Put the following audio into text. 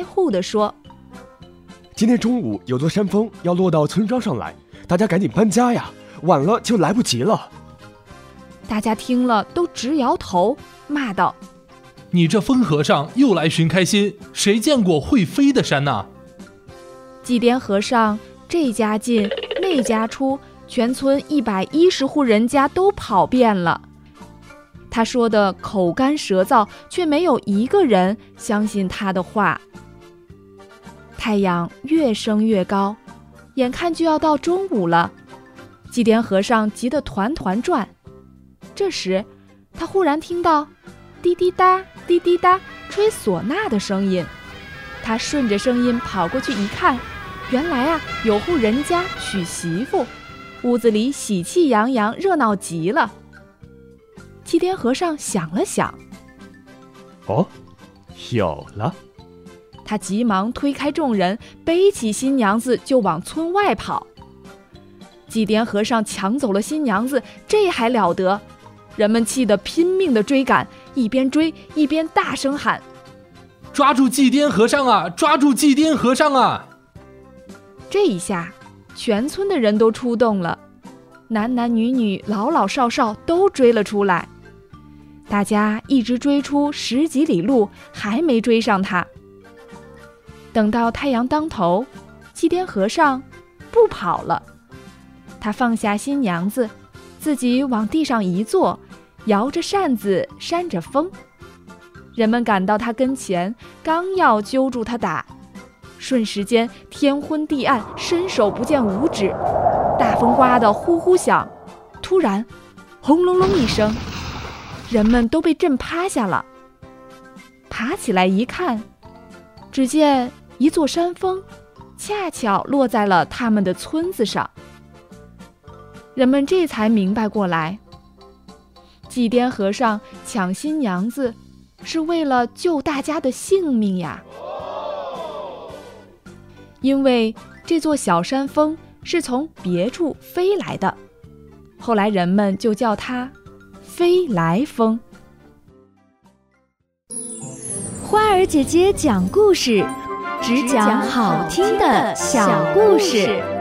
开户地说： 今天中午有座山峰要落到村庄上来，大家赶紧搬家呀，晚了就来不及了。 大家听了都直摇头，骂道： 你这疯和尚又来寻开心，谁见过会飞的山呢？ 祭奠和尚这家进那家出，全村110户人家都跑遍了。他说的口干舌燥，却没有一个人相信他的话。太阳越升越高，眼看就要到中午了，祭奠和尚急得团团转。这时他忽然听到滴滴答滴滴答吹唢呐的声音，他顺着声音跑过去一看，原来有户人家娶媳妇，屋子里喜气洋洋，热闹极了。祭奠和尚想了想， 哦，有了。 他急忙推开众人，背起新娘子就往村外跑。祭奠和尚抢走了新娘子，这还了得？人们气得拼命地追赶，一边追一边大声喊： 抓住祭奠和尚啊，抓住祭奠和尚啊！ 这一下全村的人都出动了，男男女女老老少少都追了出来。大家一直追出10几里路，还没追上他。等到太阳当头，祭奠和尚不跑了，他放下新娘子，自己往地上一坐，摇着扇子扇着风。人们赶到他跟前，刚要揪住他打，瞬时间天昏地暗，伸手不见五指，大风刮得呼呼响。突然轰隆隆一声，人们都被震趴下了。爬起来一看，只见一座山峰恰巧落在了他们的村子上。人们这才明白过来，祭奠和尚抢新娘子是为了救大家的性命呀。因为这座小山峰是从别处飞来的，后来人们就叫它飞来峰。 花儿姐姐讲故事，只讲好听的小故事。